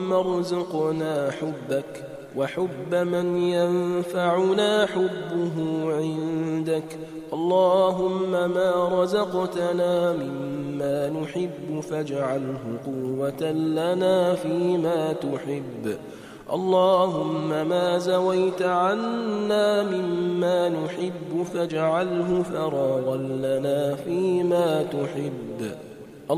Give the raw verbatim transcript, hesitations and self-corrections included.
اللهم ارزقنا حبك وحب من ينفعنا حبه عندك. اللهم ما رزقتنا مما نحب فاجعله قوة لنا فيما تحب. اللهم ما زويت عنا مما نحب فاجعله فراغا لنا فيما تحب.